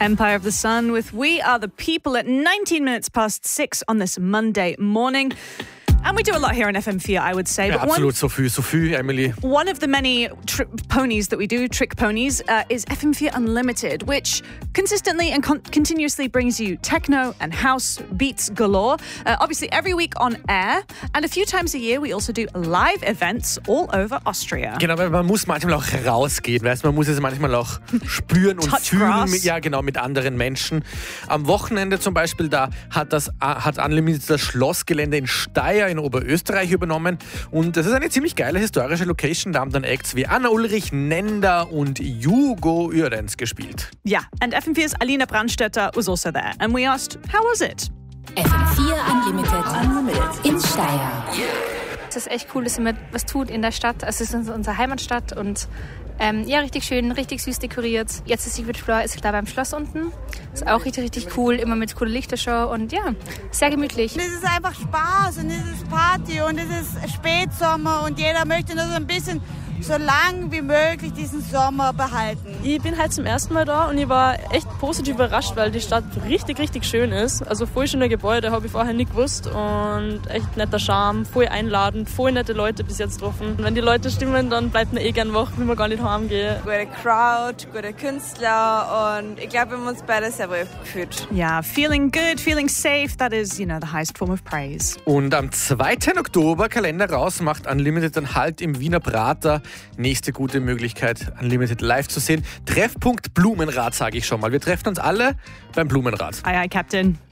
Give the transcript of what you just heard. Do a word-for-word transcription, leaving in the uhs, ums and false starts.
Empire of the Sun with We Are the People at nineteen minutes past six on this Monday morning. And we do a lot here on F M four, I would say. Ja, but absolut, one, so viel, so viel, Emily. One of the many tri- ponies that we do, trick ponies, uh, is F M four Unlimited, which consistently and con- continuously brings you techno and house beats galore. Uh, obviously, every week on air. And a few times a year, we also do live events all over Austria. Genau, weil man muss manchmal auch rausgehen, weißt, man muss es manchmal auch spüren und Touch fühlen, grass. mit, ja genau, mit anderen Menschen. Am Wochenende zum Beispiel, da hat das hat Unlimited das Schlossgelände in Steyr in Oberösterreich übernommen und das ist eine ziemlich geile historische Location. Da haben dann Acts wie Anna Ulrich, Nenda und Hugo Uhrens gespielt. Yeah, and F M four's Alina Brandstetter was also there. And we asked, how was it? F M four Unlimited. Unlimited. In Steyr. Es ist echt cool, dass ihr was tut in der Stadt. Also es ist unsere Heimatstadt und ähm, ja, richtig schön, richtig süß dekoriert. Jetzt ist Secret Floor ist klar beim Schloss unten. Ist auch richtig, richtig cool, immer mit cooler Lichtershow und ja, sehr gemütlich. Es ist einfach Spaß und es ist Party und es ist Spätsommer und jeder möchte nur so ein bisschen so lang wie möglich diesen Sommer behalten. Ich bin halt zum ersten Mal da und ich war echt positiv überrascht, weil die Stadt richtig, richtig schön ist. Also voll schöne Gebäude, habe ich vorher nicht gewusst und echt netter Charme, voll einladend, voll nette Leute bis jetzt getroffen. Und wenn die Leute stimmen, dann bleibt man eh gern wach, will man gar nicht heimgehen. Gute Crowd, gute Künstler und ich glaube, wir haben uns beide sehr wohl gefühlt. Yeah, feeling good, feeling safe, that is, you know, the highest form of praise. Und am zweiten Oktober, Kalender raus, macht Unlimited dann Halt im Wiener Prater. Nächste gute Möglichkeit, Unlimited live zu sehen. Treffpunkt Blumenrad, sage ich schon mal. Wir treffen uns alle beim Blumenrad. Aye, aye, Captain.